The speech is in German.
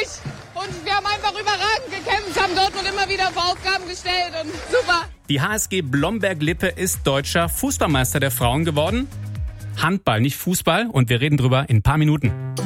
nicht. Und wir haben einfach überragend gekämpft, haben Dortmund immer wieder vor Aufgaben gestellt und super. Die HSG Blomberg-Lippe ist deutscher Fußballmeister der Frauen geworden. Handball, nicht Fußball. Und wir reden drüber in ein paar Minuten.